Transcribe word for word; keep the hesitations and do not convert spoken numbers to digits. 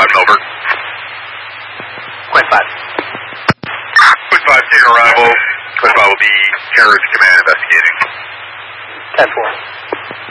seven, over. Quinn five. Quinn five, take arrival. Quinn five will be terrorist command investigating. ten four.